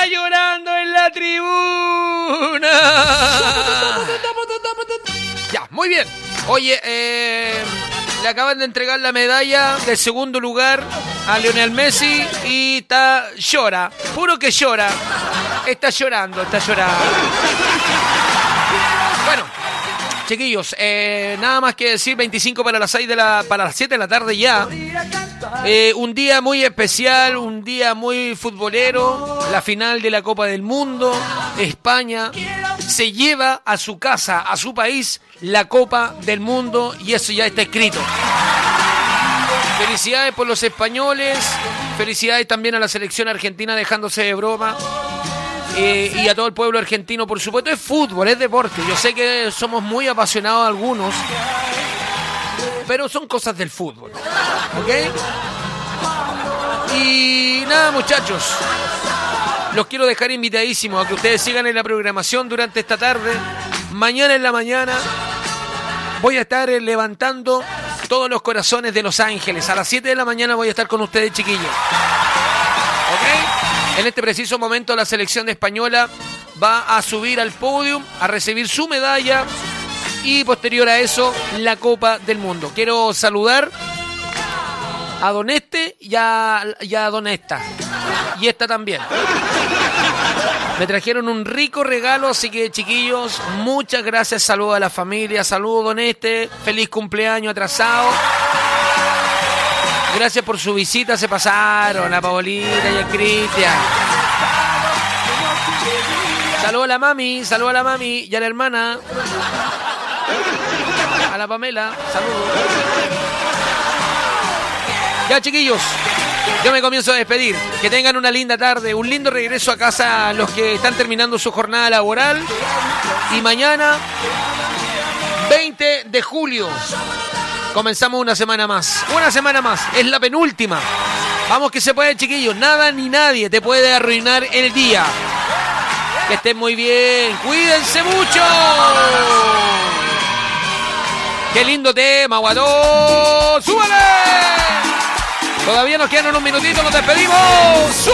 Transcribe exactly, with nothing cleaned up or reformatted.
está llorando en la tribuna. Ya, muy bien. Oye, eh, le acaban de entregar la medalla del segundo lugar a Lionel Messi y está llora, puro que llora. Está llorando, está llorando. Bueno, chiquillos, eh, nada más que decir, veinticinco para las seis de la, para las siete de la tarde ya. Eh, un día muy especial, un día muy futbolero, la final de la Copa del Mundo. España se lleva a su casa, a su país, la Copa del Mundo, y eso ya está escrito. Felicidades por los españoles, felicidades también a la selección argentina dejándose de broma. Eh, y a todo el pueblo argentino, por supuesto. Es fútbol, es deporte. Yo sé que somos muy apasionados algunos, pero son cosas del fútbol, ¿ok? Y nada, muchachos, los quiero dejar invitadísimos a que ustedes sigan en la programación durante esta tarde. Mañana en la mañana voy a estar levantando todos los corazones de Los Ángeles. A las siete de la mañana voy a estar con ustedes, chiquillos, ¿ok? En este preciso momento la selección española va a subir al podio a recibir su medalla y posterior a eso la Copa del Mundo. Quiero saludar a Don Este y a, y a Don Esta. Y esta también. Me trajeron un rico regalo, así que chiquillos, muchas gracias. Saludos a la familia, saludos Don Este, feliz cumpleaños atrasado. Gracias por su visita, se pasaron a Paolita y a Cristian. Saludos a la mami, saludos a la mami y a la hermana. A la Pamela, saludos. Ya, chiquillos, yo me comienzo a despedir. Que tengan una linda tarde, un lindo regreso a casa los que están terminando su jornada laboral. Y mañana, veinte de julio, comenzamos una semana más. Una semana más. Es la penúltima. Vamos que se puede, chiquillos. Nada ni nadie te puede arruinar el día. Que estén muy bien. Cuídense mucho. Qué lindo tema, Guatón. ¡Súbale! Todavía nos quedan unos minutitos. Nos despedimos. ¡Súbale!